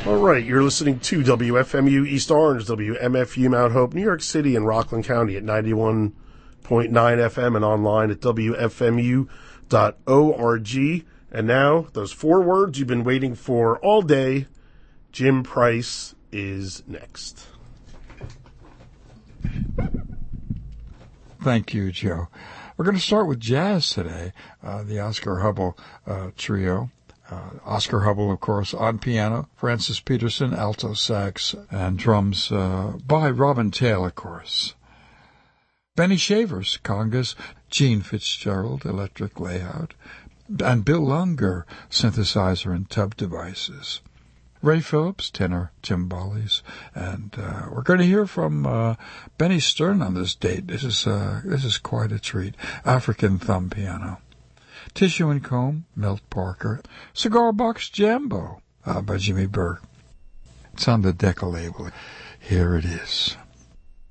All right, you're listening to WFMU East Orange, WMFU Mount Hope, New York City, and Rockland County at 91.9 FM and online at WFMU.org. And now, those 4 words you've been waiting for all day, Jim Price is next. Thank you, Joe. We're going to start with jazz today, the Oscar Hubble trio. Oscar Hubble, of course, on piano, Francis Peterson, alto sax, and drums by Robin Taylor, of course. Benny Shavers, congas, Gene Fitzgerald, electric layout, and Bill Unger, synthesizer and tub devices. Ray Phillips, tenor, timbales, and we're going to hear from Benny Stern on this date. This is quite a treat. African thumb piano. Tissue and Comb, Milt Parker. Cigar Box Jambo by Jimmy Burke. It's on the Decca label. Here it is.